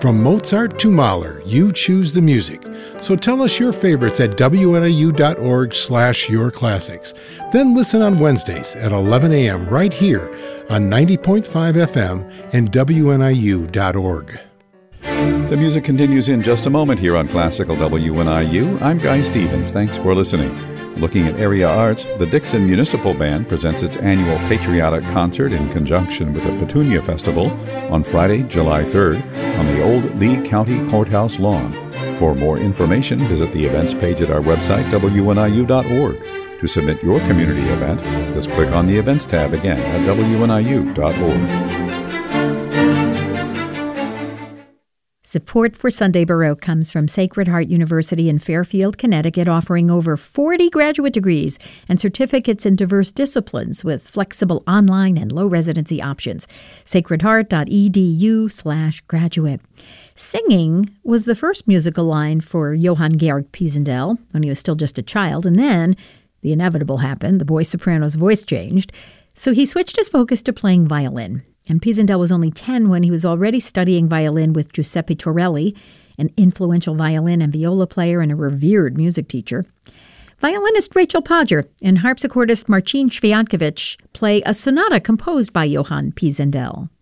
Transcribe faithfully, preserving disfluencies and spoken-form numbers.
From Mozart to Mahler, you choose the music. So tell us your favorites at W N I U dot org slash your classics. Then listen on Wednesdays at eleven a.m. right here on ninety point five F M and W N I U dot org. The music continues in just a moment here on Classical W N I U. I'm Guy Stevens. Thanks for listening. Looking at area arts, the Dixon Municipal Band presents its annual patriotic concert in conjunction with the Petunia Festival on Friday, July third, on the old Lee County Courthouse lawn. For more information, visit the events page at our website, W N I U dot org. To submit your community event, just click on the Events tab again at W N I U dot org. Support for Sunday Baroque comes from Sacred Heart University in Fairfield, Connecticut, offering over forty graduate degrees and certificates in diverse disciplines with flexible online and low residency options. sacred heart dot e d u slash graduate. Singing was the first musical line for Johann Georg Pisendel when he was still just a child, and then the inevitable happened. The boy soprano's voice changed, so he switched his focus to playing violin. And Pisendel was only ten when he was already studying violin with Giuseppe Torelli, an influential violin and viola player and a revered music teacher. Violinist Rachel Podger and harpsichordist Marcin Sviatkovich play a sonata composed by Johann Pisendel.